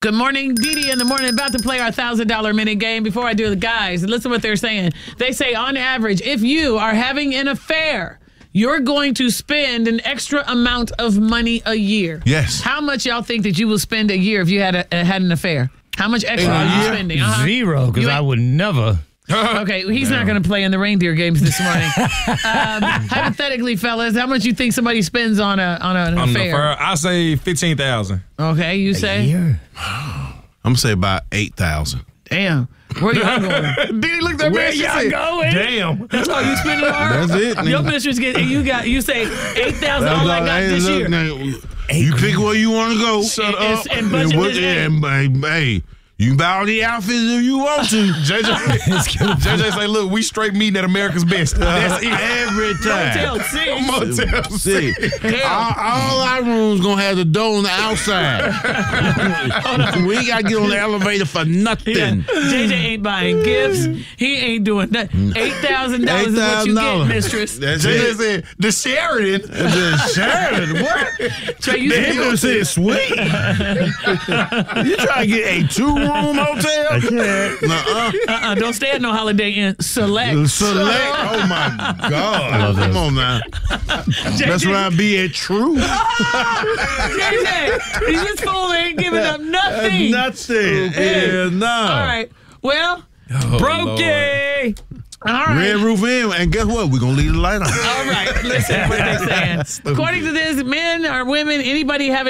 Good morning, Didi in the morning. About to play our $1,000 minute game. Before I do the guys, listen to what they're saying. They say, on average, if you are having an affair, you're going to spend an extra amount of money a year. Yes. How much y'all think that you will spend a year if you had an affair? How much extra are you spending? Zero, because I would never. Okay, he's not going to play in the reindeer games this morning. Hypothetically, fellas, how much you think somebody spends on an affair? I say 15,000. Okay, you say? I'm gonna say about 8,000. Damn. Where y'all going? Did look that Where man? y'all going? Damn. That's all you spending on her? That's it. Your nigga. mistress get, and you say 8,000 all I got this year. You pick where you want to go. Shut up. And budget this Hey, you can buy all the outfits if you want to. JJ say, look, we straight meeting at America's Best. That's it. Every time. Motel 6. Motel See, all our rooms gonna have the door on the outside. We ain't gotta get on the elevator for nothing. Yeah. JJ ain't buying gifts. He ain't doing nothing. $8,000 is what you get, mistress. That's JJ it. said, the Sheridan. The Sheridan, what? Trey, you The said Hitler said sweet. You try to get a 2-room hotel? I can't. Nuh-uh. don't stay at no Holiday Inn. Select. Select. Oh my God. Come on now. That's where I be at True. JJ, this fool ain't giving up nothing. Nothing. Yeah, no. All right. Well, Brokey. all right. Red Roof Inn, and guess what? We're gonna leave the light on. All right. Listen what they're saying. According to this, men or women, anybody having